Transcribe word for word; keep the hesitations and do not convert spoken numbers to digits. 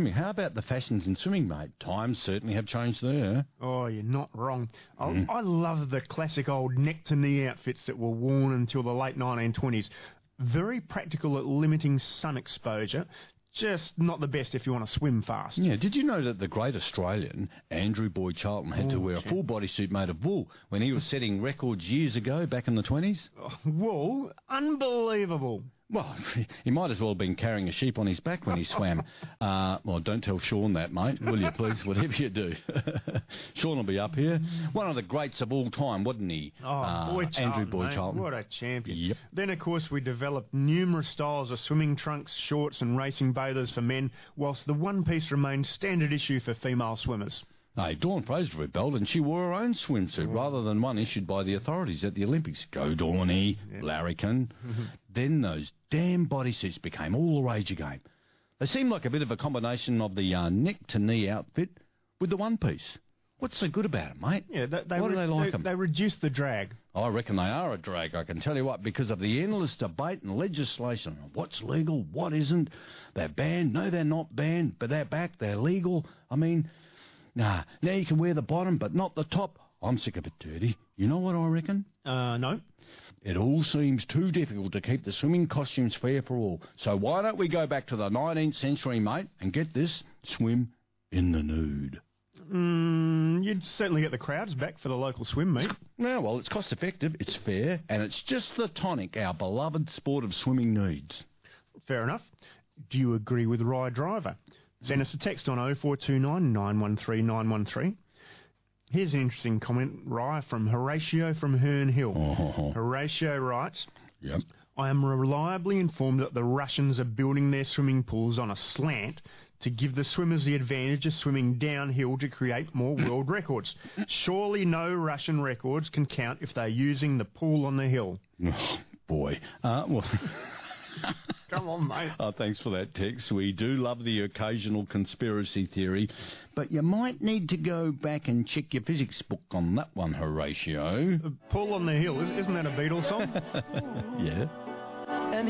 swimming. How about the fashions in swimming, mate? Times certainly have changed there. Oh, you're not wrong. I, Mm. I love the classic old neck-to-knee outfits that were worn until the late nineteen twenties. Very practical at limiting sun exposure. Just not the best if you want to swim fast. Yeah, did you know that the great Australian, Andrew Boyd Charlton, had to Oh, wear a gee. full bodysuit made of wool when he was setting records years ago, back in the twenties? Oh, wool? Unbelievable. Well, he might as well have been carrying a sheep on his back when he swam. Uh, well, don't tell Sean that, mate, will you, please? Whatever you do. Sean will be up here. One of the greats of all time, wasn't he? Oh, uh, Boyd Charlton, Andrew Boyd mate. Charlton. What a champion. Yep. Then, of course, we developed numerous styles of swimming trunks, shorts and racing bathers for men, whilst the one-piece remained standard issue for female swimmers. Hey, Dawn Fraser rebelled and she wore her own swimsuit rather than one issued by the authorities at the Olympics. Go Dawny, Yeah. larrikin. Then those damn bodysuits became all the rage again. They seemed like a bit of a combination of the uh, neck-to-knee outfit with the one-piece. What's so good about it, mate? Yeah, they, they Why do re- they like they, them? they reduced the drag. I reckon they are a drag, I can tell you what, because of the endless debate and legislation on what's legal, what isn't. They're banned, no they're not banned, but they're back, they're legal. I mean, nah, now you can wear the bottom but not the top. I'm sick of it, Dirty. You know what I reckon? Uh, no. It all seems too difficult to keep the swimming costumes fair for all. So why don't we go back to the nineteenth century, mate, and get this, swim in the nude. Mm, you'd certainly get the crowds back for the local swim meet. Now, well, it's cost effective, it's fair, and it's just the tonic our beloved sport of swimming needs. Fair enough. Do you agree with Rye Driver? Send us a text on oh four two nine, nine one three, nine one three. Here's an interesting comment, Rye, from Horatio from Herne Hill. Oh. Horatio writes, Yep. I am reliably informed that the Russians are building their swimming pools on a slant to give the swimmers the advantage of swimming downhill to create more world records. Surely no Russian records can count if they're using the pool on the hill. Oh, boy. Uh, well... Come on, mate. Oh, thanks for that text. We do love the occasional conspiracy theory, but you might need to go back and check your physics book on that one, Horatio. The pool on the hill, isn't that a Beatles song? Yeah.